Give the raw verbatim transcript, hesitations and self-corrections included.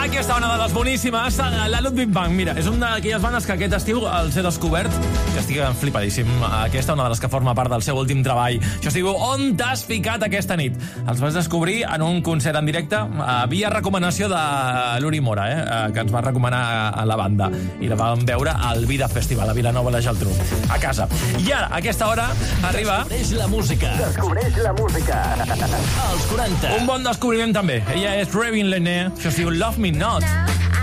aquesta una de les boníssimes, la Ludwig Band. Mira, és una d'aquelles bandes que aquest estiu els he descobert i estic flipadíssim. Aquesta una de les que forma part del seu últim treball. Això es diu On t'has ficat aquesta nit? Els vas descobrir en un concert en directe via recomanació de l'Uri Mora, eh? Que ens va recomanar a la banda. I la vam veure al Vida Festival, a Vilanova la Geltrú, a casa. I ara, a aquesta hora, arriba... Descobreix la música. Descobreix la música. Als quaranta. Un bon descobriment també. Ella és Ravin Lené. Això es diu Love Me Not.